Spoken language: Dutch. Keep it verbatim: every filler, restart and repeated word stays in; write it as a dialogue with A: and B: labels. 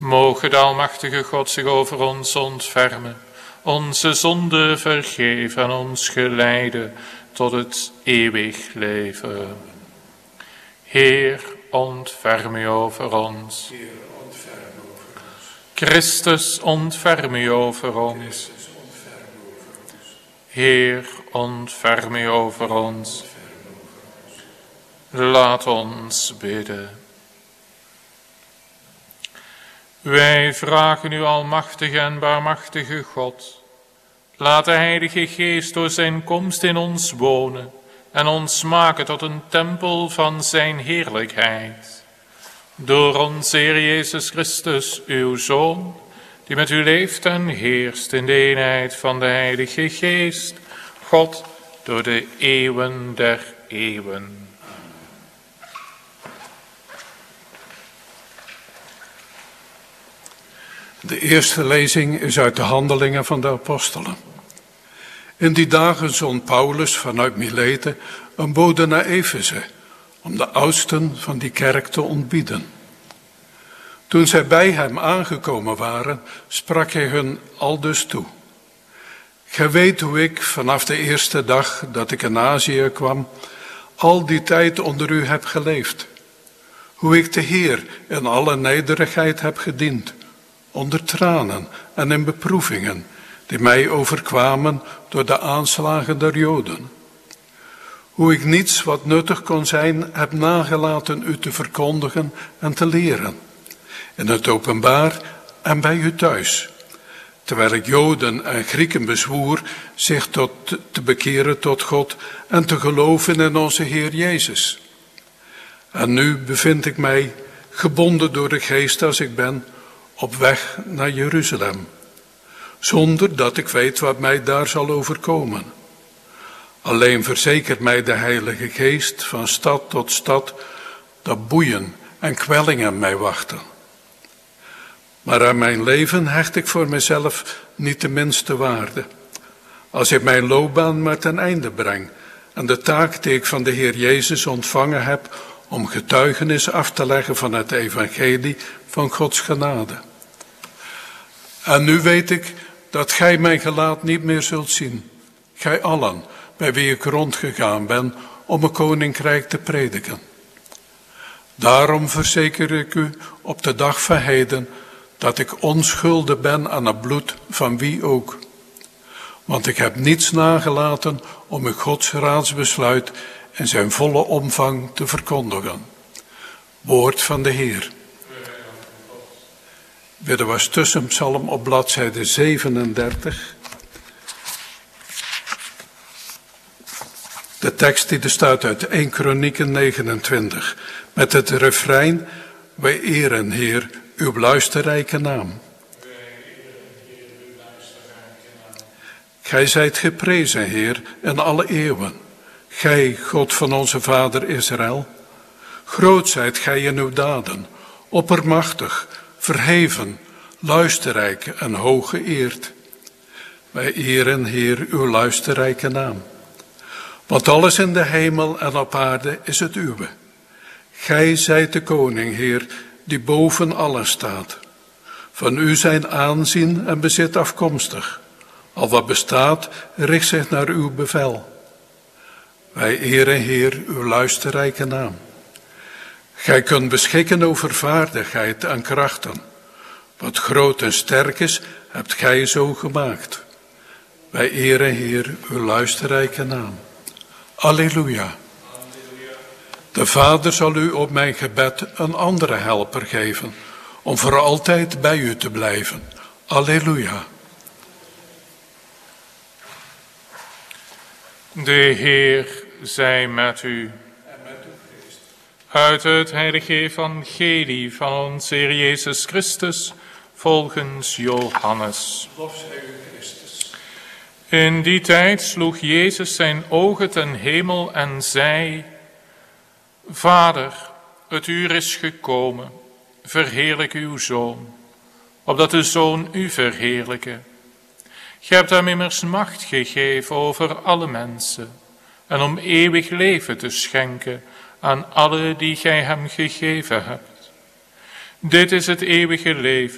A: Moge de Almachtige God zich over ons ontfermen, onze zonden vergeven en ons geleiden tot het eeuwig leven. Heer, ontferm u over ons. Christus, ontferm u over ons. Heer, ontferm u over ons. Laat ons bidden. Wij vragen u, almachtige en barmachtige God, laat de Heilige Geest door zijn komst in ons wonen en ons maken tot een tempel van zijn heerlijkheid. Door onze Heer Jezus Christus, uw Zoon, die met u leeft en heerst in de eenheid van de Heilige Geest, God, door de eeuwen der eeuwen.
B: De eerste lezing is uit de Handelingen van de Apostelen. In die dagen zond Paulus vanuit Mileten een bode naar Efeze, om de oudsten van die kerk te ontbieden. Toen zij bij hem aangekomen waren, sprak hij hun aldus toe. Gij weet hoe ik vanaf de eerste dag dat ik in Azië kwam, al die tijd onder u heb geleefd. Hoe ik de Heer in alle nederigheid heb gediend, onder tranen en in beproevingen die mij overkwamen door de aanslagen der Joden. Hoe ik niets wat nuttig kon zijn heb nagelaten u te verkondigen en te leren, in het openbaar en bij u thuis, terwijl ik Joden en Grieken bezwoer zich tot, te bekeren tot God en te geloven in onze Heer Jezus. En nu bevind ik mij, gebonden door de geest als ik ben, op weg naar Jeruzalem, zonder dat ik weet wat mij daar zal overkomen. Alleen verzekert mij de Heilige Geest van stad tot stad dat boeien en kwellingen mij wachten. Maar aan mijn leven hecht ik voor mezelf niet de minste waarde, als ik mijn loopbaan maar ten einde breng en de taak die ik van de Heer Jezus ontvangen heb om getuigenis af te leggen van het evangelie van Gods genade. En nu weet ik dat gij mijn gelaat niet meer zult zien, gij allen, bij wie ik rondgegaan ben om een koninkrijk te prediken. Daarom verzeker ik u op de dag van heden dat ik onschuldig ben aan het bloed van wie ook. Want ik heb niets nagelaten om u Gods raadsbesluit in zijn volle omvang te verkondigen. Woord van de Heer. Weer was tussenpsalm op bladzijde zevenendertig. De tekst die er staat uit Eerste Kronieken negenentwintig. Met het refrein: wij eren, Heer, uw luisterrijke naam. Gij zijt geprezen, Heer, in alle eeuwen. Gij, God van onze vader Israël. Groot zijt gij in uw daden, oppermachtig, verheven, luisterrijk en hoog geëerd. Wij eren, Heer, uw luisterrijke naam. Want alles in de hemel en op aarde is het uwe. Gij zijt de koning, Heer, die boven allen staat. Van u zijn aanzien en bezit afkomstig. Al wat bestaat, richt zich naar uw bevel. Wij eren, Heer, uw luisterrijke naam. Gij kunt beschikken over vaardigheid en krachten. Wat groot en sterk is, hebt gij zo gemaakt. Wij eren, Heer, uw luisterrijke naam. Alleluia. De Vader zal u op mijn gebed een andere helper geven, om voor altijd bij u te blijven. Alleluia.
A: De Heer zij met u. Uit het heilige evangelie van onze Heer Jezus Christus volgens Johannes. In die tijd sloeg Jezus zijn ogen ten hemel en zei: Vader, het uur is gekomen, verheerlijk uw Zoon, opdat de Zoon u verheerlijke. Gij hebt hem immers macht gegeven over alle mensen, en om eeuwig leven te schenken aan alle die gij hem gegeven hebt. Dit is het eeuwige leven,